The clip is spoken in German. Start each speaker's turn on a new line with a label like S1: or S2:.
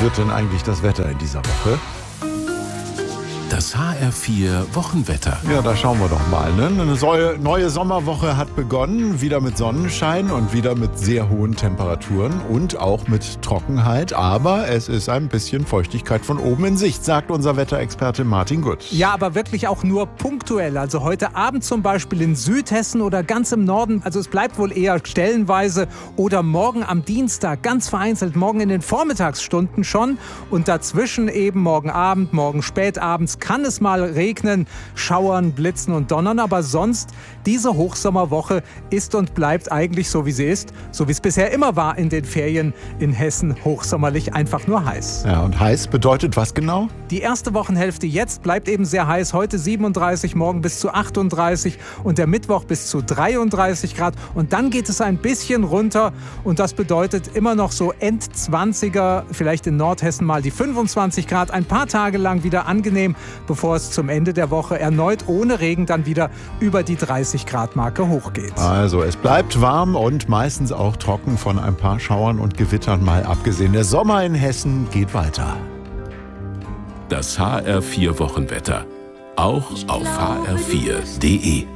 S1: wird denn eigentlich das Wetter in dieser Woche?
S2: Das HR4 Wochenwetter.
S1: Ja, da schauen wir doch mal. Ne? Eine neue Sommerwoche hat begonnen, wieder mit Sonnenschein und wieder mit sehr hohen Temperaturen und auch mit Trockenheit. Aber es ist ein bisschen Feuchtigkeit von oben in Sicht, sagt unser Wetterexperte Martin Gut.
S3: Ja, aber wirklich auch nur punktuell. Also heute Abend zum Beispiel in Südhessen oder ganz im Norden. Also es bleibt wohl eher stellenweise. Oder morgen am Dienstag, ganz vereinzelt, morgen in den Vormittagsstunden schon. Und dazwischen eben morgen Abend, morgen spätabends kann es mal regnen, schauern, blitzen und donnern. Aber sonst, diese Hochsommerwoche ist und bleibt eigentlich so, wie sie ist. So wie es bisher immer war in den Ferien in Hessen. Hochsommerlich, einfach nur heiß.
S1: Ja, und heiß bedeutet was genau?
S3: Die erste Wochenhälfte jetzt bleibt eben sehr heiß. Heute 37, morgen bis zu 38 und der Mittwoch bis zu 33 Grad. Und dann geht es ein bisschen runter. Und das bedeutet immer noch so End-20er, vielleicht in Nordhessen mal die 25 Grad. Ein paar Tage lang wieder angenehm, bevor es zum Ende der Woche erneut ohne Regen dann wieder über die 30 Grad Marke hochgeht.
S1: Also es bleibt warm und meistens auch trocken, von ein paar Schauern und Gewittern mal abgesehen. Der Sommer in Hessen geht weiter.
S2: Das HR4 Wochenwetter. Auch auf hr4.de.